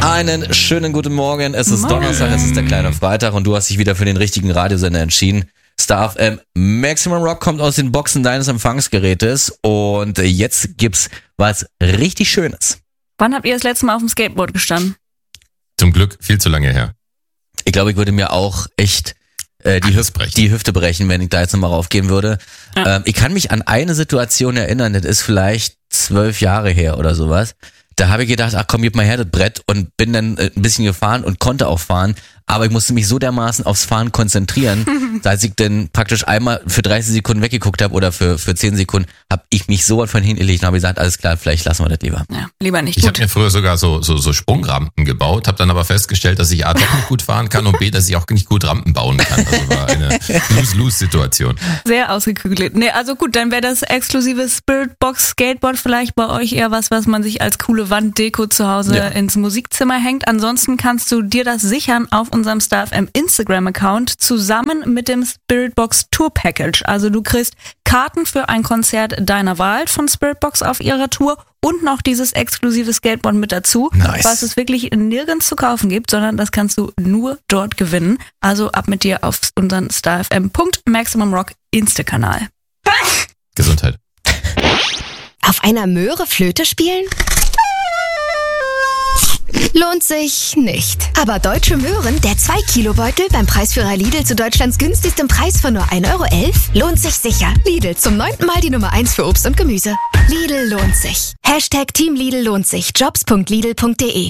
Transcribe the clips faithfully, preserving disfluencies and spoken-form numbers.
Einen schönen guten Morgen. Es ist Morgen. Donnerstag, es ist der kleine Freitag und du hast dich wieder für den richtigen Radiosender entschieden. Star F M Maximum Rock kommt aus den Boxen deines Empfangsgerätes und jetzt gibt's was richtig Schönes. Wann habt ihr das letzte Mal auf dem Skateboard gestanden? Zum Glück viel zu lange her. Ich glaube, ich würde mir auch echt äh, die, Hüf- brechen. die Hüfte brechen, wenn ich da jetzt nochmal raufgehen würde. Ja. Ähm, ich kann mich an eine Situation erinnern, das ist vielleicht zwölf Jahre her oder sowas. Da habe ich gedacht, ach komm, gib mal her das Brett und bin dann ein bisschen gefahren und konnte auch fahren. Aber ich musste mich so dermaßen aufs Fahren konzentrieren, als ich dann praktisch einmal für dreißig Sekunden weggeguckt habe oder für für zehn Sekunden, habe ich mich so weit von hinten gelegt und habe gesagt, alles klar, vielleicht lassen wir das lieber. Ja, lieber nicht. Ich Gut. habe mir früher sogar so, so, so Sprungrampen gebaut, habe dann aber festgestellt, dass ich A, doch nicht gut fahren kann und B, dass ich auch nicht gut Rampen bauen kann. Also war eine Lose-Lose-Situation. Sehr ausgeklügelt. Nee, also gut, dann wäre das exklusive Spiritbox Skateboard vielleicht bei euch eher was, was man sich als coole Wanddeko zu Hause Ja. ins Musikzimmer hängt. Ansonsten kannst du dir das sichern auf unserem Star F M Instagram-Account zusammen mit dem Spiritbox Tour Package. Also du kriegst Karten für ein Konzert deiner Wahl von Spiritbox auf ihrer Tour und noch dieses exklusive Skateboard mit dazu, Nice. was es wirklich nirgends zu kaufen gibt, sondern das kannst du nur dort gewinnen. Also ab mit dir auf unseren Star F M Maximum Rock Insta-Kanal. Gesundheit. Auf einer Möhre Flöte spielen? Lohnt sich nicht. Aber Deutsche Möhren, der zwei Kilo Beutel beim Preisführer Lidl zu Deutschlands günstigstem Preis von nur ein Euro elf, lohnt sich sicher. Lidl, zum neunten Mal die Nummer eins für Obst und Gemüse. Lidl lohnt sich. Hashtag Team Lidl lohnt sich. jobs punkt lidl punkt de.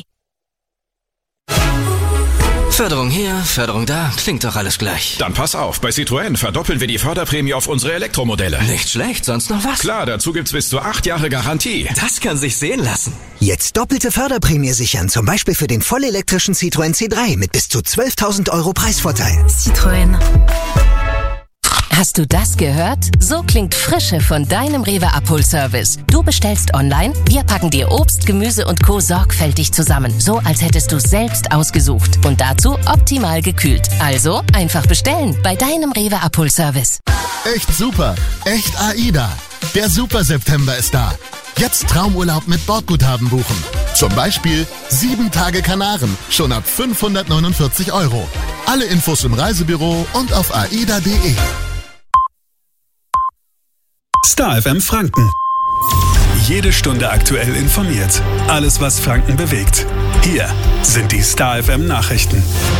Förderung hier, Förderung da, klingt doch alles gleich. Dann pass auf, bei Citroën verdoppeln wir die Förderprämie auf unsere Elektromodelle. Nicht schlecht, sonst noch was? Klar, dazu gibt's bis zu acht Jahre Garantie. Das kann sich sehen lassen. Jetzt doppelte Förderprämie sichern, zum Beispiel für den vollelektrischen Citroën C drei mit bis zu zwölftausend Euro Preisvorteil. Citroën. Hast du das gehört? So klingt Frische von deinem Rewe Abholservice. Du bestellst online, wir packen dir Obst, Gemüse und Co. sorgfältig zusammen. So, als hättest du selbst ausgesucht. Und dazu optimal gekühlt. Also einfach bestellen bei deinem Rewe Abholservice. Echt super, echt AIDA. Der Super September ist da. Jetzt Traumurlaub mit Bordguthaben buchen. Zum Beispiel sieben Tage Kanaren, schon ab fünfhundertneunundvierzig Euro. Alle Infos im Reisebüro und auf aida punkt de. Star F M Franken. Jede Stunde aktuell informiert. Alles, was Franken bewegt. Hier sind die Star F M Nachrichten.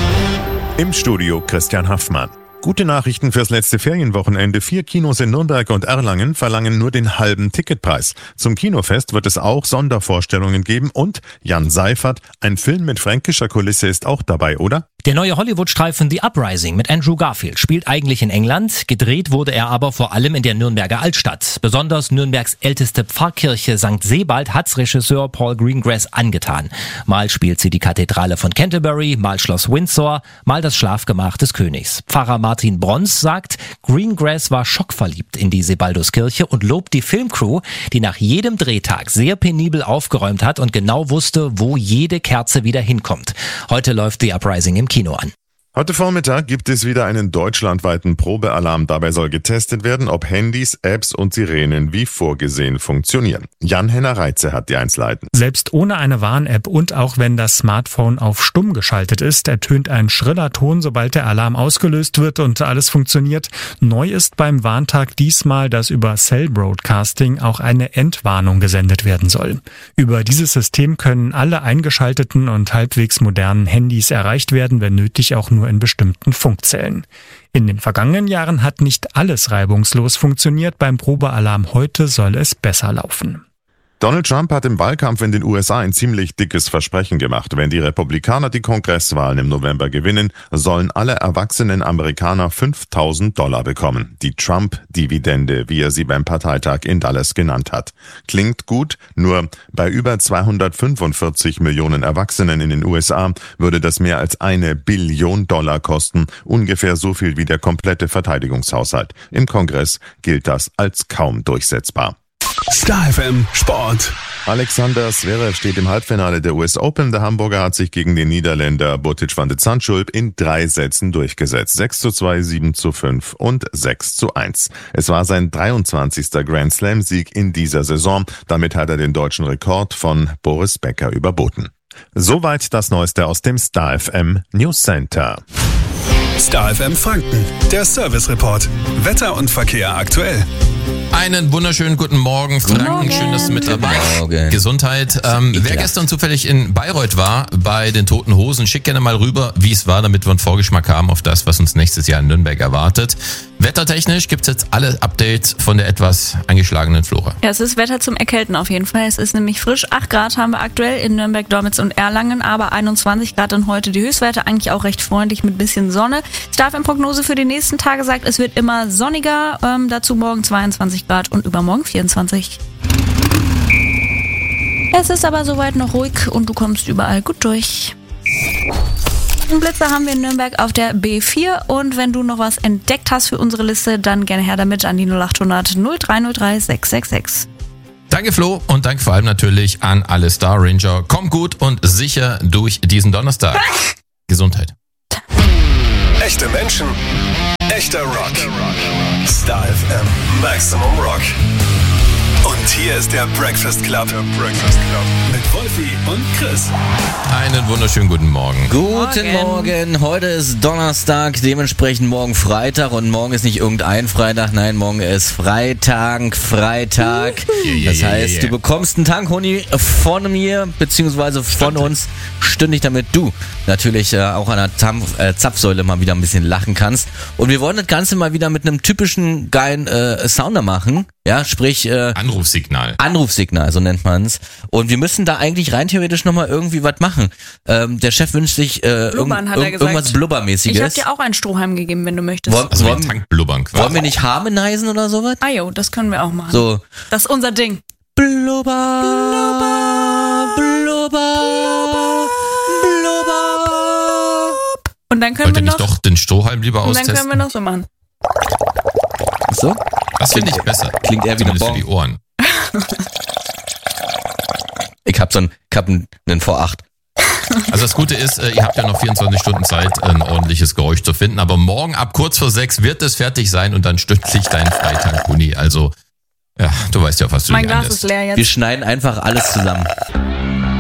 Im Studio Christian Haffmann. Gute Nachrichten fürs letzte Ferienwochenende. Vier Kinos in Nürnberg und Erlangen verlangen nur den halben Ticketpreis. Zum Kinofest wird es auch Sondervorstellungen geben und Jan Seifert, ein Film mit fränkischer Kulisse, ist auch dabei, oder? Der neue Hollywood-Streifen The Uprising mit Andrew Garfield spielt eigentlich in England, gedreht wurde er aber vor allem in der Nürnberger Altstadt. Besonders Nürnbergs älteste Pfarrkirche Sankt Sebald hat's Regisseur Paul Greengrass angetan. Mal spielt sie die Kathedrale von Canterbury, mal Schloss Windsor, mal das Schlafgemach des Königs. Pfarrer Martin Brons sagt, Greengrass war schockverliebt in die Sebalduskirche und lobt die Filmcrew, die nach jedem Drehtag sehr penibel aufgeräumt hat und genau wusste, wo jede Kerze wieder hinkommt. Heute läuft The Uprising im Kino an. Heute Vormittag gibt es wieder einen deutschlandweiten Probealarm. Dabei soll getestet werden, ob Handys, Apps und Sirenen wie vorgesehen funktionieren. Jan-Henner Reitze hat die Einzelheiten. Selbst ohne eine Warn-App und auch wenn das Smartphone auf stumm geschaltet ist, ertönt ein schriller Ton, sobald der Alarm ausgelöst wird und alles funktioniert. Neu ist beim Warntag diesmal, dass über Cell Broadcasting auch eine Entwarnung gesendet werden soll. Über dieses System können alle eingeschalteten und halbwegs modernen Handys erreicht werden, wenn nötig auch nur in bestimmten Funkzellen. In den vergangenen Jahren hat nicht alles reibungslos funktioniert. Beim Probealarm heute soll es besser laufen. Donald Trump hat im Wahlkampf in den U S A ein ziemlich dickes Versprechen gemacht. Wenn die Republikaner die Kongresswahlen im November gewinnen, sollen alle erwachsenen Amerikaner fünftausend Dollar bekommen. Die Trump-Dividende, wie er sie beim Parteitag in Dallas genannt hat. Klingt gut, nur bei über zweihundertfünfundvierzig Millionen Erwachsenen in den U S A würde das mehr als eine Billion Dollar kosten, ungefähr so viel wie der komplette Verteidigungshaushalt. Im Kongress gilt das als kaum durchsetzbar. Star F M Sport. Alexander Zverev steht im Halbfinale der U S Open. Der Hamburger hat sich gegen den Niederländer Botic van de Zandschulp in drei Sätzen durchgesetzt. sechs zu zwei, sieben zu fünf und sechs zu eins. Es war sein dreiundzwanzigster Grand Slam Sieg in dieser Saison. Damit hat er den deutschen Rekord von Boris Becker überboten. Soweit das Neueste aus dem Star F M News Center. Star F M Franken, der Service Report. Wetter und Verkehr aktuell. Einen wunderschönen guten Morgen, Franken. Morgen. Schön, dass du mit dabei bist. Morgen. Gesundheit. Ähm, wer gestern zufällig in Bayreuth war, bei den Toten Hosen, schick gerne mal rüber, wie es war, damit wir einen Vorgeschmack haben auf das, was uns nächstes Jahr in Nürnberg erwartet. Wettertechnisch gibt's jetzt alle Updates von der etwas eingeschlagenen Flora. Ja, es ist Wetter zum Erkälten auf jeden Fall. Es ist nämlich frisch. acht Grad haben wir aktuell in Nürnberg, Dormitz und Erlangen, aber einundzwanzig Grad und heute die Höchstwerte, eigentlich auch recht freundlich mit bisschen Sonne. Star F M Prognose für die nächsten Tage sagt, es wird immer sonniger, ähm, dazu morgen zweiundzwanzig Grad und übermorgen vierundzwanzig. Es ist aber soweit noch ruhig und du kommst überall gut durch. Einen Blitzer haben wir in Nürnberg auf der B vier und wenn du noch was entdeckt hast für unsere Liste, dann gerne her damit an die null acht hundert null drei null drei sechs sechs sechs. Danke Flo und danke vor allem natürlich an alle Star Ranger. Kommt gut und sicher durch diesen Donnerstag. Gesundheit. Echte Menschen, echter Rock. Star F M Maximum Rock. Und hier ist der Breakfast Club. Der Breakfast Club. Mit Wolfi und Chris. Einen wunderschönen guten Morgen. Guten Morgen. Morgen. Heute ist Donnerstag, dementsprechend morgen Freitag. Und morgen ist nicht irgendein Freitag, nein, morgen ist Freitag, Freitag. Yeah, yeah, das heißt, yeah, yeah. du bekommst einen Tank Honig von mir, beziehungsweise von Stimmt. uns, stündig, damit du natürlich äh, auch an der Zapf, äh, Zapfsäule mal wieder ein bisschen lachen kannst. Und wir wollen das Ganze mal wieder mit einem typischen geilen äh, Sounder machen. Ja, sprich äh, Anrufsignal. Anrufsignal, so nennt man's. Und wir müssen da eigentlich rein theoretisch nochmal irgendwie was machen. Ähm, der Chef wünscht sich äh, Blubbern, irg- hat er irg- gesagt. irgendwas Blubbermäßiges. Ich habe dir auch einen Strohhalm gegeben, wenn du möchtest. Wollen, Also wollen, den Tank blubbern quasi. wollen wir nicht harmonisen oder sowas? Ah jo, das können wir auch machen. So. Das ist unser Ding. Blubber, Blubber, Blubber, Blubber. Und dann können Wollt wir ihr nicht noch, doch den Strohhalm lieber und dann austesten? können wir noch so machen. So? Das finde ich besser. Klingt eher wie eine Zumindest für Bon. die Ohren. Ich hab so ein, ich hab einen, einen V acht. Also das Gute ist, äh, ihr habt ja noch vierundzwanzig Stunden Zeit, ein ordentliches Geräusch zu finden. Aber morgen ab kurz vor sechs wird es fertig sein und dann stündlich dein Freitag-Huni. Also, ja, du weißt ja, auf was du Mein dich Glas einlässt. ist leer jetzt. Wir schneiden einfach alles zusammen.